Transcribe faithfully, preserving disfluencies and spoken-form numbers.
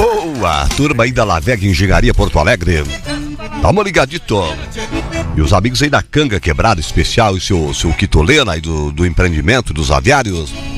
Boa! Turma aí da Laveg Engenharia Porto Alegre. Dá uma ligadito. E os amigos aí da Canga Quebrada Especial, e seu, seu Quitolena aí do, do empreendimento dos aviários.